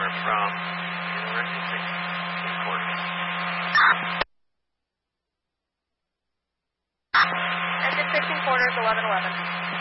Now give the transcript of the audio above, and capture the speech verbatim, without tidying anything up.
Tower from University sixteen quarters. Engine sixteen quarters, eleven eleven.